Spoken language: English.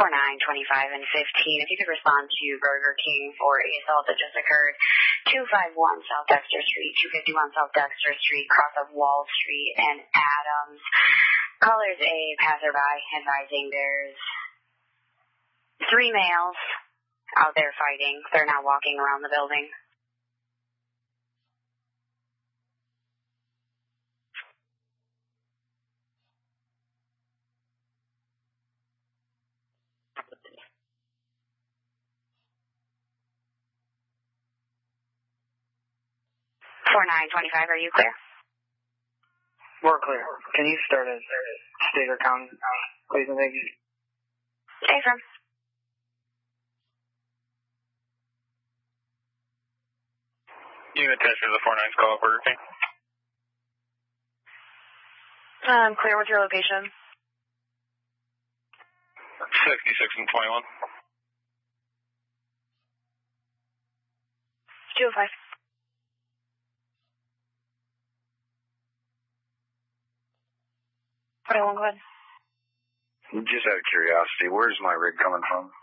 4925 and 15. If you could respond to Burger King for a assault that just occurred, 251 South Dexter Street, 251 South Dexter Street, cross of Wall Street and Adams. Caller's a passerby advising there's 3 males out there fighting. They're now walking around the building. For 925, are you clear? We're clear. Can you start at state or county, please and thank you? Stay from. Unit test for the 49's call, Burger King. Clear with your location. 66 and 21. 205. Go ahead. Just out of curiosity, where's my rig coming from?